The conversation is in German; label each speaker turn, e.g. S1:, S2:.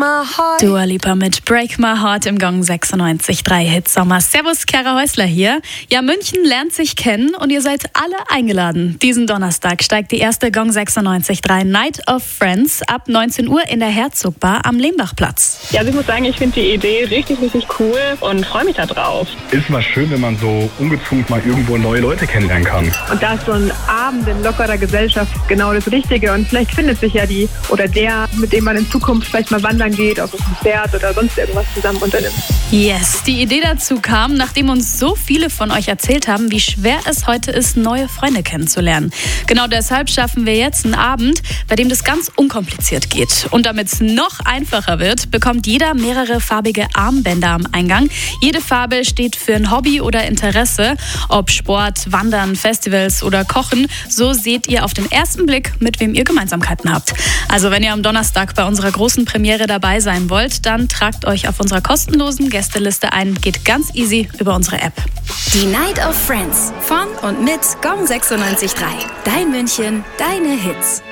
S1: my heart.
S2: Dua Lipa mit Break My Heart im Gong 96.3 Hitsommer. Servus, Kara Häusler hier. Ja, München lernt sich kennen und ihr seid alle eingeladen. Diesen Donnerstag steigt die erste Gong 96.3 Night of Friends ab 19 Uhr in der Herzogbar am Lehmbachplatz.
S3: Ja, also ich muss sagen, ich finde die Idee richtig, richtig cool und freue mich da drauf.
S4: Ist mal schön, wenn man so ungezwungen mal irgendwo neue Leute kennenlernen kann.
S5: Und da ist so ein Abend in lockerer Gesellschaft genau das Richtige. Und vielleicht findet sich ja die oder der, mit dem man in Zukunft vielleicht mal wandern geht, auf ein Konzert oder sonst irgendwas zusammen unternimmt.
S2: Yes, die Idee dazu kam, nachdem uns so viele von euch erzählt haben, wie schwer es heute ist, neue Freunde kennenzulernen. Genau deshalb schaffen wir jetzt einen Abend, bei dem das ganz unkompliziert geht. Und damit es noch einfacher wird, bekommt jeder mehrere farbige Armbänder am Eingang. Jede Farbe steht für ein Hobby oder Interesse, ob Sport, Wandern, Festivals oder Kochen. So seht ihr auf den ersten Blick, mit wem ihr Gemeinsamkeiten habt. Also wenn ihr am Donnerstag bei unserer großen Premiere dabei sein wollt, dann tragt euch auf unserer kostenlosen Gästeliste ein. Geht ganz easy über unsere App.
S6: Die Night of Friends von und mit Gong 96.3. Dein München, deine Hits.